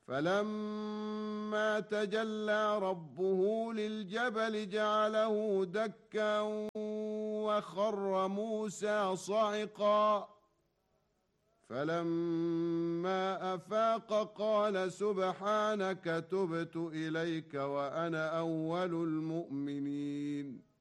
فلما تجلى ربه للجبل جعله دكا وخر موسى صعقا فلما أفاق قال سبحانك تبت إليك وأنا أول المؤمنين